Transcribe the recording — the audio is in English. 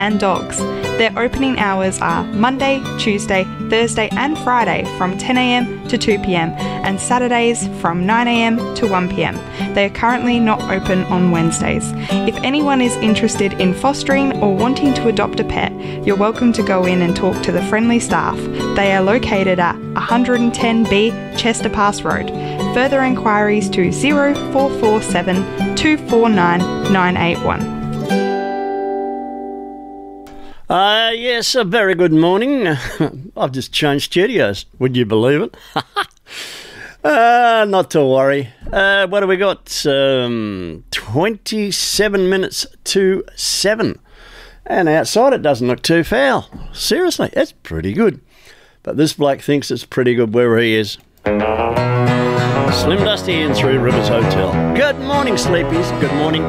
and dogs. Their opening hours are Monday, Tuesday, Thursday and Friday from 10am to 2pm and Saturdays from 9am to 1pm. They are currently not open on Wednesdays. If anyone is interested in fostering or wanting to adopt a pet, you're welcome to go in and talk to the friendly staff. They are located at 110B Chester Pass Road. Further inquiries to 0447 249 981. Yes, a very good morning. I've just changed studios. Would you believe it? Not to worry. What do we got? 27 minutes to 7. And outside it doesn't look too foul. Seriously, it's pretty good. But this bloke thinks it's pretty good where he is. Slim Dusty in Three Rivers Hotel. Good morning, sleepies. Good morning,